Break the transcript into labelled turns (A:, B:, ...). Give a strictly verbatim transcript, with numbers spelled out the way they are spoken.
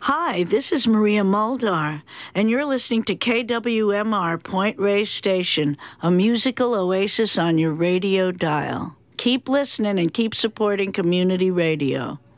A: Hi, this is Maria Muldar, and you're listening to K W M R Point Reyes Station, a musical oasis on your radio dial. Keep listening and keep supporting community radio.